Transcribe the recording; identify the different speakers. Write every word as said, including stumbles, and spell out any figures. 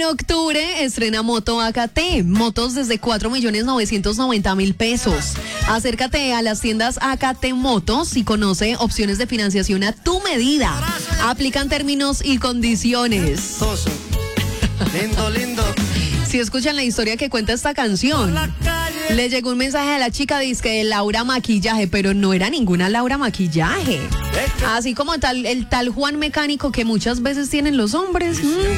Speaker 1: octubre estrena Moto A K T, motos desde cuatro millones novecientos noventa mil pesos. Acércate a las tiendas A K T Motos y conoce opciones de financiación a tu medida. Aplican términos y condiciones.
Speaker 2: Soso. Lindo, lindo.
Speaker 1: Si escuchan la historia que cuenta esta canción, le llegó un mensaje a la chica dizque de Laura Maquillaje, pero no era ninguna Laura Maquillaje. Así como tal el tal Juan Mecánico que muchas veces tienen los hombres. ¿Mm?